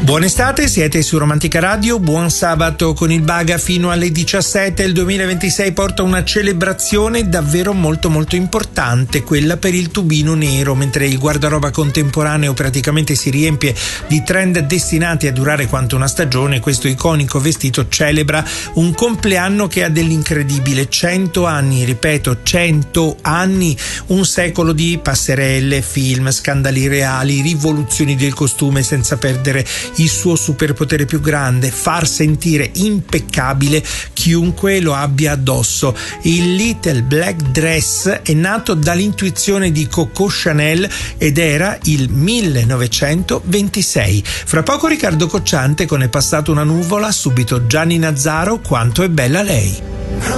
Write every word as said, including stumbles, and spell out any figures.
Buon estate, siete su Romantica Radio, buon sabato con il Baga fino alle diciassette. Il duemilaventisei porta una celebrazione davvero molto molto importante, quella per il tubino nero. Mentre il guardaroba contemporaneo praticamente si riempie di trend destinati a durare quanto una stagione, questo iconico vestito celebra un compleanno che ha dell'incredibile. Cento anni, ripeto, cento anni, un secolo di passerelle, film, scandali reali, rivoluzioni del costume, senza perdere il suo superpotere più grande: far sentire impeccabile chiunque lo abbia addosso. Il Little Black Dress è nato dall'intuizione di Coco Chanel ed era il millenovecentoventisei. Fra poco Riccardo Cocciante con È passato una nuvola, subito Gianni Nazzaro, Quanto è bella lei.